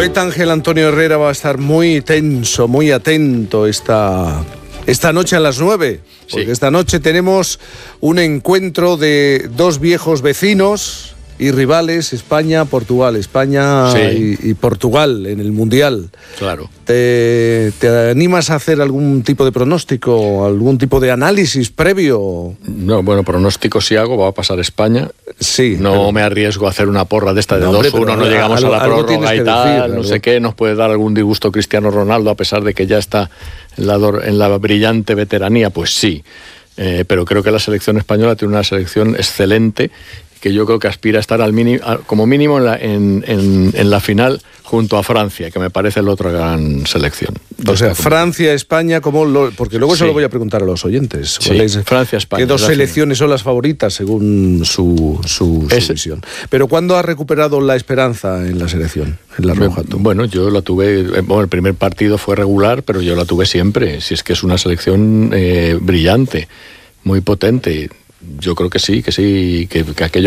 poeta Ángel Antonio Herrera va a estar muy tenso, muy atento esta noche a las 9, porque esta noche tenemos un encuentro de dos viejos vecinos y rivales, España-Portugal, y Portugal en el Mundial. Claro. ¿Te animas a hacer algún tipo de pronóstico, algún tipo de análisis previo? No, bueno, pronóstico sí hago, va a pasar España. Sí. No pero... me arriesgo a hacer una porra de esta de 2-1, no llegamos a la prórroga y tal, decir, no sé qué, nos puede dar algún disgusto Cristiano Ronaldo a pesar de que ya está en la brillante veteranía, pues sí. Pero creo que la selección española tiene una selección excelente, que yo creo que aspira a estar como mínimo en la final junto a Francia, que me parece la otra gran selección. O sea, Francia, España, porque luego eso lo voy a preguntar a los oyentes. Sí, Francia, España. ¿Qué dos selecciones son las favoritas según su visión? Pero ¿cuándo ha recuperado la esperanza en la selección, en la roja? Bueno, yo la tuve, el primer partido fue regular, pero yo la tuve siempre. Si es que es una selección brillante, muy potente. Yo creo que sí, que aquello